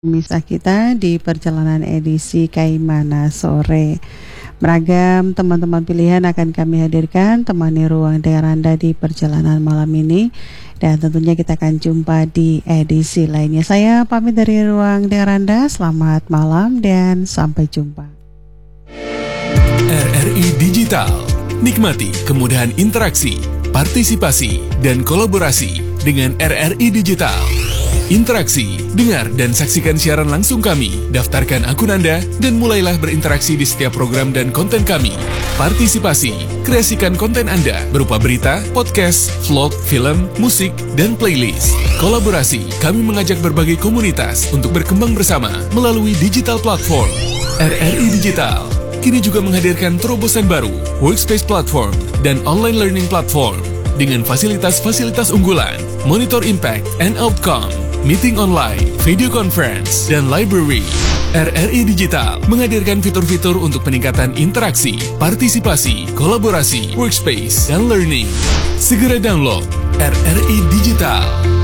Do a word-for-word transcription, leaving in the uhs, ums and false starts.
Misah kita di perjalanan edisi Kaimana Sore. Beragam teman-teman pilihan akan kami hadirkan temani ruang dengar Anda di perjalanan malam ini. Dan tentunya kita akan jumpa di edisi lainnya. Saya pamit dari ruang dengar Anda. Selamat malam dan sampai jumpa. R R I Digital. Nikmati kemudahan interaksi, partisipasi, dan kolaborasi dengan R R I Digital. Interaksi, dengar dan saksikan siaran langsung kami, daftarkan akun Anda, dan mulailah berinteraksi di setiap program dan konten kami. Partisipasi, kreasikan konten Anda berupa berita, podcast, vlog, film, musik, dan playlist. Kolaborasi, kami mengajak berbagai komunitas untuk berkembang bersama melalui digital platform. R R I Digital kini juga menghadirkan terobosan baru, workspace platform, dan online learning platform dengan fasilitas-fasilitas unggulan, monitor impact and outcome, meeting online, video conference, dan library. R R I Digital menghadirkan fitur-fitur untuk peningkatan interaksi, partisipasi, kolaborasi, workspace, dan learning. Segera download R R I Digital.